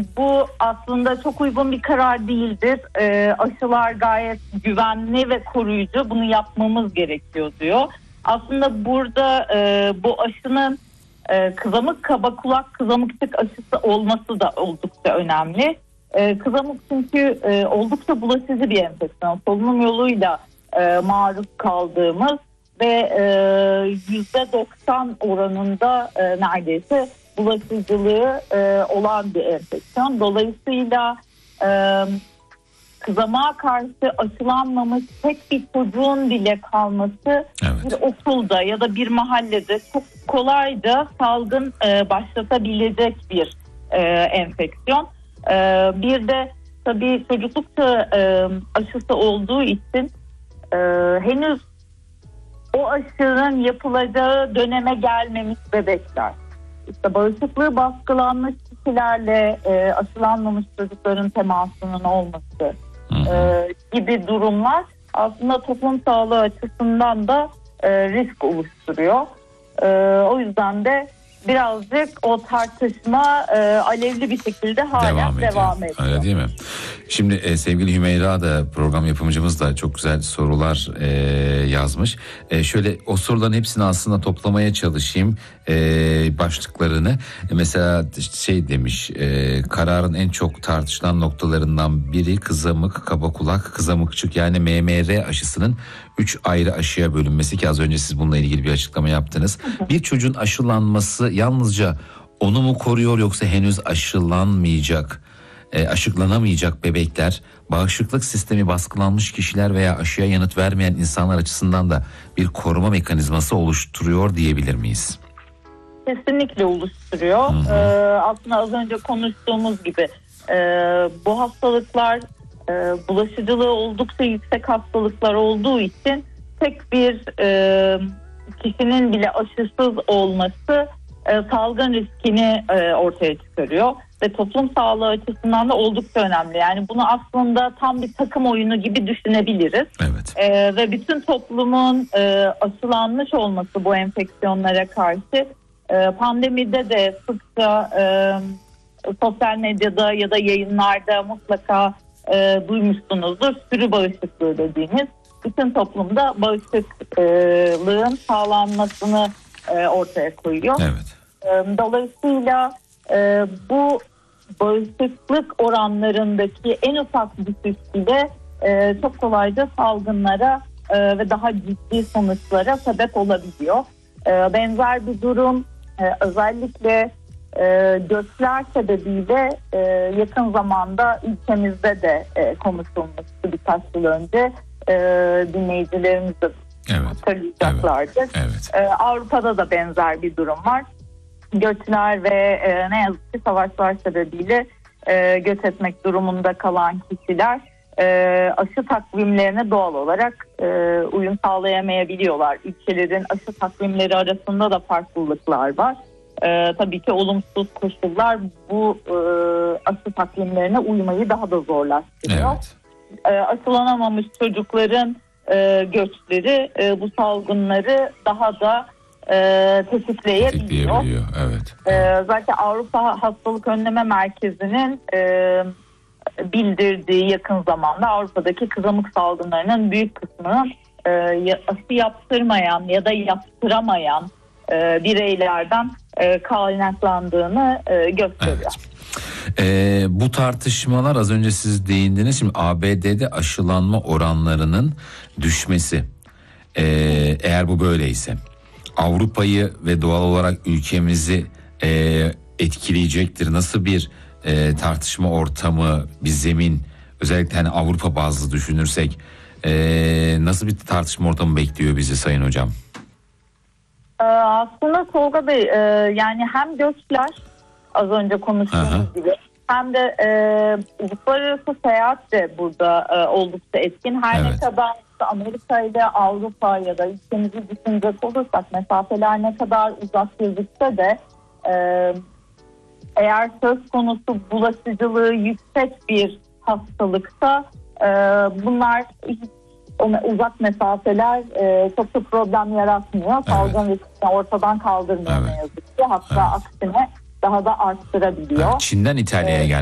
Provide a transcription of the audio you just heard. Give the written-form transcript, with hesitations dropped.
bu aslında çok uygun bir karar değildir. Aşılar gayet güvenli ve koruyucu. Bunu yapmamız gerekiyor diyor. Aslında burada bu aşının kızamık, kaba kulak, kızamıkçık aşısı olması da oldukça önemli. Kızamık çünkü oldukça bulaşıcı bir enfeksiyon. Solunum yoluyla maruz kaldığımız ve %90 oranında neredeyse bulaşıcılığı olan bir enfeksiyon. Dolayısıyla kızamağa karşı aşılanmamış tek bir çocuğun bile kalması bir okulda ya da bir mahallede çok kolayca salgın başlatabilecek bir enfeksiyon. Bir de tabii çocuklukça aşısı olduğu için henüz o aşının yapılacağı döneme gelmemiş bebekler, İşte bağışıklığı baskılanmış kişilerle aşılanmamış çocukların temasının olması gibi durumlar aslında toplum sağlığı açısından da risk oluşturuyor. O yüzden de birazcık o tartışma alevli bir şekilde hala devam ediyor. Öyle değil mi? Şimdi sevgili Hümeyra da program yapımcımız da çok güzel sorular yazmış. Şöyle o soruların hepsini aslında toplamaya çalışayım başlıklarını. Mesela şey demiş, kararın en çok tartışılan noktalarından biri kızamık, kaba kulak, kızamıkçık yani MMR aşısının 3 ayrı aşıya bölünmesi ki az önce siz bununla ilgili bir açıklama yaptınız. Bir çocuğun aşılanması yalnızca onu mu koruyor yoksa henüz aşılanamayacak bebekler, bağışıklık sistemi baskılanmış kişiler veya aşıya yanıt vermeyen insanlar açısından da bir koruma mekanizması oluşturuyor diyebilir miyiz? Kesinlikle oluşturuyor. Aslında az önce konuştuğumuz gibi bu hastalıklar bulaşıcılığı oldukça yüksek hastalıklar olduğu için tek bir kişinin bile aşısız olması salgın riskini ortaya çıkarıyor ve toplum sağlığı açısından da oldukça önemli. Yani bunu aslında tam bir takım oyunu gibi düşünebiliriz. Evet. Ve bütün toplumun aşılanmış olması bu enfeksiyonlara karşı pandemide de sıkça sosyal medyada ya da yayınlarda mutlaka duymuşsunuzdur. Sürü bağışıklığı dediğimiz bütün toplumda bağışıklığın sağlanmasını ortaya koyuyor. Evet. Dolayısıyla bu bağışıklık oranlarındaki en ufak düşüş bile çok kolayca salgınlara ve daha ciddi sonuçlara sebep olabiliyor. Benzer bir durum özellikle göçler sebebiyle yakın zamanda ülkemizde de konuşulmuştu birkaç yıl önce. Dinleyicilerimiz de hatırlayacaklardır. Evet. Avrupa'da da benzer bir durum var. Göçler ve ne yazık ki savaşlar sebebiyle göç etmek durumunda kalan kişiler aşı takvimlerine doğal olarak uyum sağlayamayabiliyorlar. Ülkelerin aşı takvimleri arasında da farklılıklar var. Tabii ki olumsuz koşullar bu aşı takvimlerine uymayı daha da zorlaştırıyor. Evet. Aşılanamamış çocukların göçleri bu salgınları daha da tetikleyebiliyor. Evet. Zaten Avrupa Hastalık Önleme Merkezi'nin bildirdiği yakın zamanda Avrupa'daki kızamık salgınlarının büyük kısmının aşı yaptırmayan ya da yaptıramayan bireylerden kaynaklandığını gösteriyor. Evet. Bu tartışmalar az önce siz değindiniz. Şimdi ABD'de aşılanma oranlarının düşmesi eğer bu böyleyse Avrupa'yı ve doğal olarak ülkemizi etkileyecektir. Nasıl bir tartışma ortamı, bir zemin, özellikle hani Avrupa bazlı düşünürsek nasıl bir tartışma ortamı bekliyor bizi Sayın Hocam? Aslında Tolga Bey yani hem göçler az önce konuştuğumuz gibi hem de uluslararası seyahat de burada oldukça etkin. Her ne kadar Amerika ile Avrupa ya da ülkemizi düşünecek olursak mesafeler ne kadar uzak gözükse de eğer söz konusu bulaşıcılığı yüksek bir hastalıksa bunlar uzak mesafeler çok da problem yaratmıyor. Salgın riskini ortadan kaldırmıyor ne yazık ki. Hatta aksine daha da arttırabiliyor. Çin'den İtalya'ya gelmiş.